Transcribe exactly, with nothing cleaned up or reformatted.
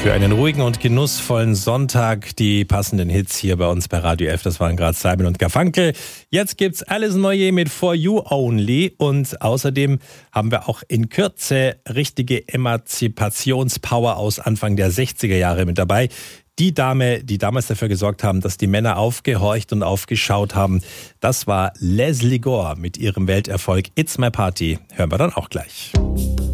Für einen ruhigen und genussvollen Sonntag die passenden Hits hier bei uns bei Radio F. Das waren gerade Simon und Garfunkel. Jetzt gibt's Alison Moyet mit For You Only und außerdem haben wir auch in Kürze richtige Emanzipationspower aus Anfang der sechziger Jahre mit dabei. Die Dame, die damals dafür gesorgt haben, dass die Männer aufgehorcht und aufgeschaut haben, das war Lesley Gore mit ihrem Welterfolg It's My Party. Hören wir dann auch gleich.